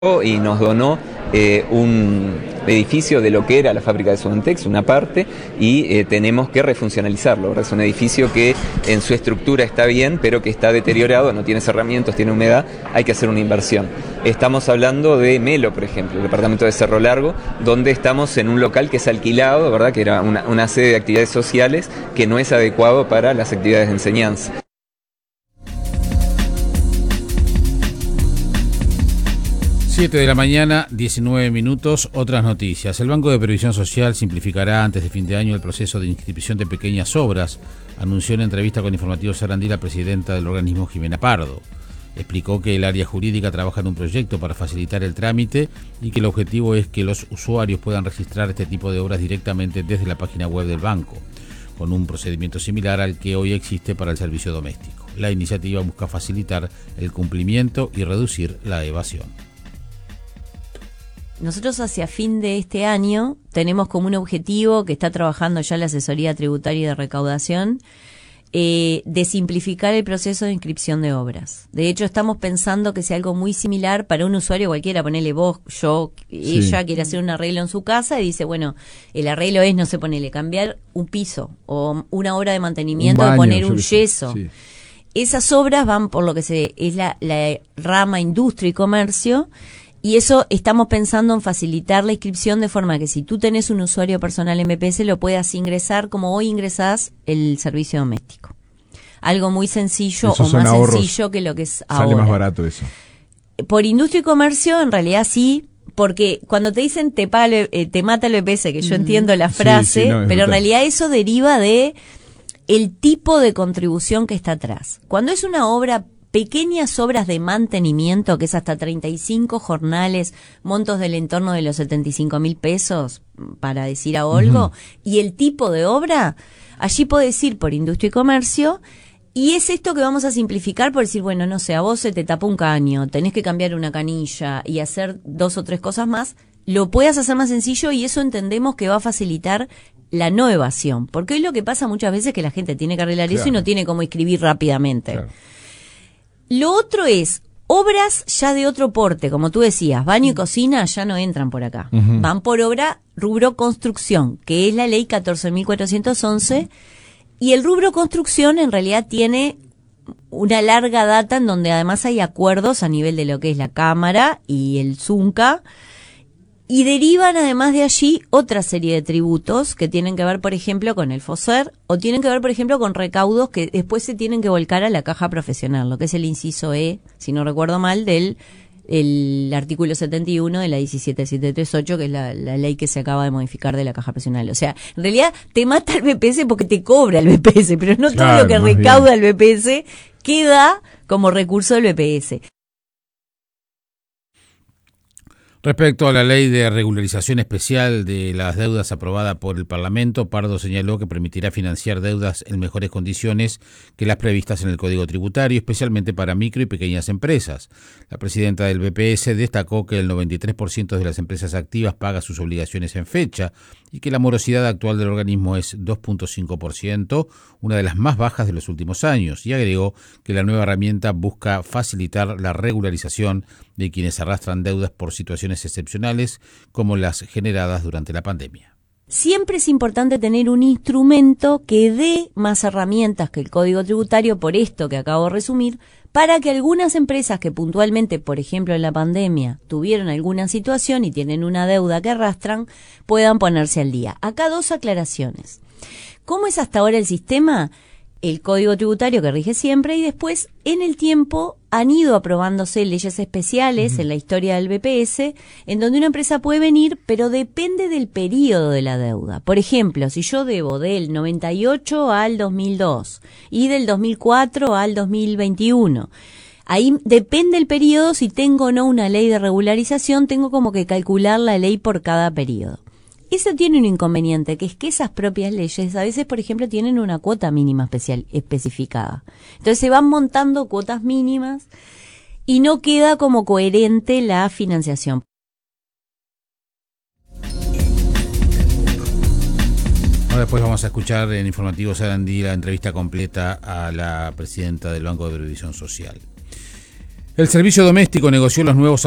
y nos donó un edificio de lo que era la fábrica de Sodontex, una parte, y tenemos que refuncionalizarlo, ¿verdad? Es un edificio que en su estructura está bien, pero que está deteriorado, no tiene cerramientos, tiene humedad, hay que hacer una inversión. Estamos hablando de Melo, por ejemplo, el departamento de Cerro Largo, donde estamos en un local que es alquilado, ¿verdad? Que era una sede de actividades sociales que no es adecuado para las actividades de enseñanza. 7 de la mañana, 19 minutos, otras noticias. El Banco de Previsión Social simplificará antes de fin de año el proceso de inscripción de pequeñas obras, anunció en entrevista con Informativo Sarandí la presidenta del organismo, Jimena Pardo. Explicó que el área jurídica trabaja en un proyecto para facilitar el trámite y que el objetivo es que los usuarios puedan registrar este tipo de obras directamente desde la página web del banco, con un procedimiento similar al que hoy existe para el servicio doméstico. La iniciativa busca facilitar el cumplimiento y reducir la evasión. Nosotros hacia fin de este año tenemos como un objetivo que está trabajando ya la Asesoría Tributaria y de Recaudación, de simplificar el proceso de inscripción de obras. De hecho, estamos pensando que sea algo muy similar para un usuario cualquiera, ponele vos, yo, ella quiere hacer un arreglo en su casa y dice, bueno, el arreglo es, no sé, ponele, cambiar un piso o una obra de mantenimiento, baño, poner un yeso. Sí. Esas obras van por lo que es la rama industria y comercio. Y eso estamos pensando en facilitar la inscripción de forma que si tú tenés un usuario personal en BPS lo puedas ingresar como hoy ingresás el servicio doméstico. Algo muy sencillo o más sencillo que lo que es ahora. Sale más barato eso. Por industria y comercio en realidad sí, porque cuando te dicen te mata el BPS, que yo entiendo la frase, pero brutal. en realidad eso deriva de el tipo de contribución que está atrás. Cuando es una obra, pequeñas obras de mantenimiento, que es hasta 35 jornales, montos del entorno de los 75.000 pesos, para decir algo, y el tipo de obra, allí podés ir por industria y comercio, y es esto que vamos a simplificar por decir, bueno, no sé, a vos se te tapó un caño, tenés que cambiar una canilla y hacer 2 o 3 cosas más, lo puedas hacer más sencillo y eso entendemos que va a facilitar la no evasión, porque hoy lo que pasa muchas veces es que la gente tiene que arreglar eso y no tiene cómo escribir rápidamente. Claro. Lo otro es, obras ya de otro porte, como tú decías, baño y cocina ya no entran por acá. Van por obra rubro construcción, que es la ley 14.411, y el rubro construcción en realidad tiene una larga data en donde además hay acuerdos a nivel de lo que es la Cámara y el Zunca, y derivan además de allí otra serie de tributos que tienen que ver, por ejemplo, con el FOSER o tienen que ver, por ejemplo, con recaudos que después se tienen que volcar a la caja profesional, lo que es el inciso E, si no recuerdo mal, del el artículo 71 de la 17738, que es la ley que se acaba de modificar de la caja profesional. O sea, en realidad te mata el BPS porque te cobra el BPS, pero no todo lo que recauda el BPS queda como recurso del BPS. Respecto a la ley de regularización especial de las deudas aprobada por el Parlamento, Pardo señaló que permitirá financiar deudas en mejores condiciones que las previstas en el Código Tributario, especialmente para micro y pequeñas empresas. La presidenta del BPS destacó que el 93% de las empresas activas paga sus obligaciones en fecha y que la morosidad actual del organismo es 2.5%, una de las más bajas de los últimos años, y agregó que la nueva herramienta busca facilitar la regularización de quienes arrastran deudas por situaciones excepcionales como las generadas durante la pandemia. Siempre es importante tener un instrumento que dé más herramientas que el Código Tributario, por esto que acabo de resumir, para que algunas empresas que puntualmente, por ejemplo en la pandemia, tuvieron alguna situación y tienen una deuda que arrastran, puedan ponerse al día. Acá 2 aclaraciones. ¿Cómo es hasta ahora el sistema? El Código Tributario que rige siempre y después en el tiempo han ido aprobándose leyes especiales en la historia del BPS en donde una empresa puede venir, pero depende del periodo de la deuda. Por ejemplo, si yo debo del 98 al 2002 y del 2004 al 2021, ahí depende el periodo, si tengo o no una ley de regularización, tengo como que calcular la ley por cada periodo. Eso tiene un inconveniente, que es que esas propias leyes a veces, por ejemplo, tienen una cuota mínima especificada. Entonces se van montando cuotas mínimas y no queda como coherente la financiación. Ahora después vamos a escuchar en Informativo Sarandí la entrevista completa a la presidenta del Banco de Previsión Social. El servicio doméstico negoció los nuevos